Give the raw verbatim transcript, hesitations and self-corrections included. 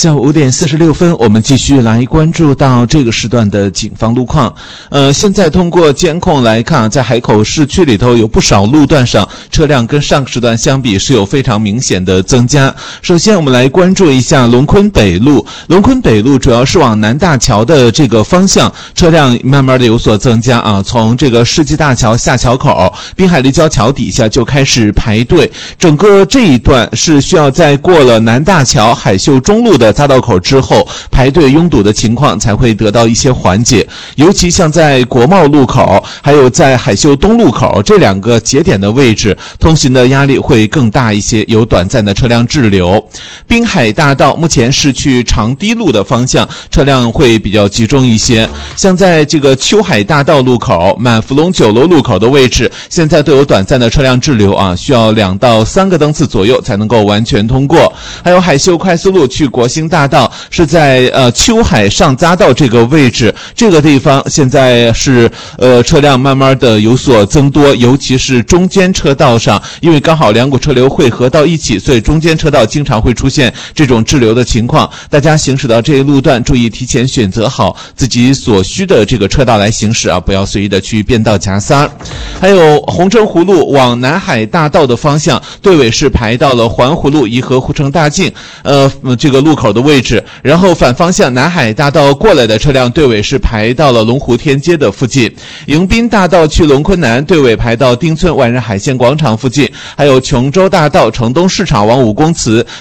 下午五点四十六分，我们继续来关注到这个时段的警方路况。呃，现在通过监控来看，在海口市区里头有不少路段上车辆跟上个时段相比是有非常明显的增加。首先我们来关注一下龙昆北路，龙昆北路主要是往南大桥的这个方向，车辆慢慢的有所增加啊，从这个世纪大桥下桥口、滨海立交桥底下就开始排队，整个这一段是需要在过了南大桥、海秀中路的匝道口之后，排队拥堵的情况才会得到一些缓解。尤其像在国贸路口还有在海秀东路口这两个节点的位置，通行的压力会更大一些，有短暂的车辆滞留。滨海大道目前是去长堤路的方向，车辆会比较集中一些。像在这个秋海大道路口、满福龙酒楼路口的位置，现在都有短暂的车辆滞留啊，需要两到三个灯次左右才能够完全通过。还有海秀快速路去国兴大道是在呃秋海上匝道这个位置，这个地方现在是呃车辆慢慢的有所增多，尤其是中间车道上，因为刚好两股车流汇合到一起，所以中间车道经常会出现这种滞留的情况。大家行驶到这一路段，注意提前选择好自己所需的这个车道来行驶啊，不要随意的去变道夹塞。还有红城湖路往南海大道的方向，队尾是排到了环湖路颐和护城大径呃这个路口的位置，然后反方向南海大道过来的车辆队尾是排到了龙湖天街的附近，迎宾大道去龙昆南队尾排到丁村万人海鲜广场附近，还有琼州大道城东市场往五公祠